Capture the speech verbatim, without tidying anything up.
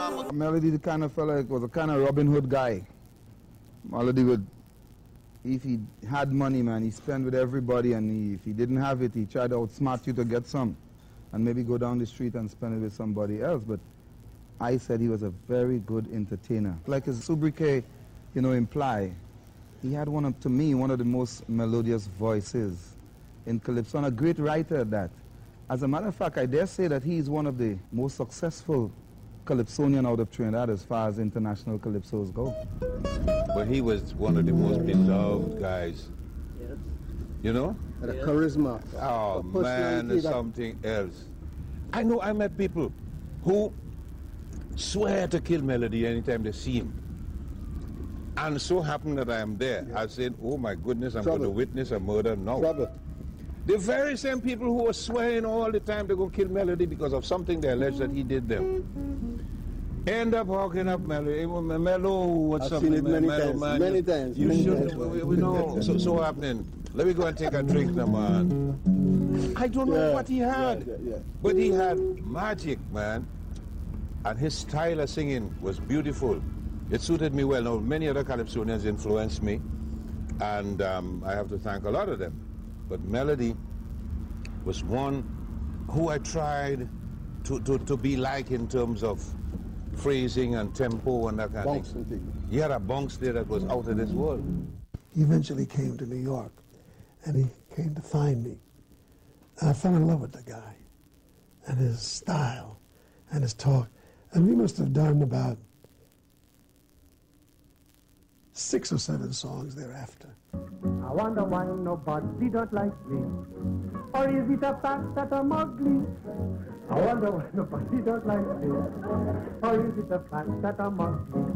Melody, the kind of fella, was a kind of Robin Hood guy. Melody would, if he had money, man, he spent with everybody, and he, if he didn't have it, he tried to outsmart you to get some, and maybe go down the street and spend it with somebody else. But I said he was a very good entertainer. Like his sobriquet, you know, imply, he had one of, to me, one of the most melodious voices in Calypso, and a great writer at that. As a matter of fact, I dare say that he is one of the most successful Calypsonian out of Trinidad as far as international Calypsos go. But he was one of the most beloved guys. Yes. You know? And a charisma. Oh, a man, there's something else. I know I met people who swear to kill Melody anytime they see him. And so happened that I am there. Yeah. I said, oh my goodness, I'm Trouble. going to witness a murder now. Trouble. The very same people who were swearing all the time to go kill Melody because of something they allege that he did them, end up hawking up Melody. Mello, what's I've up? seen it many Mello, times. Man, many you, times. You many should. times. We, we know. so, so happening. Let me go and take a drink now, man. I don't know yeah, what he had, yeah, yeah, yeah. but he had magic, man. And his style of singing was beautiful. It suited me well. Now, many other Calypsonians influenced me, and um, I have to thank a lot of them. But Melody was one who I tried to, to, to be like in terms of phrasing and tempo and that kind Bunks of and thing. things. He had a bunks there that was out of this world. He eventually came to New York, and he came to find me. And I fell in love with the guy, and his style, and his talk. And we must have done about six or seven songs thereafter. I wonder why nobody don't like me. Or is it a fact that I'm ugly? I wonder why nobody don't like me. Or is it a fact that I'm ugly?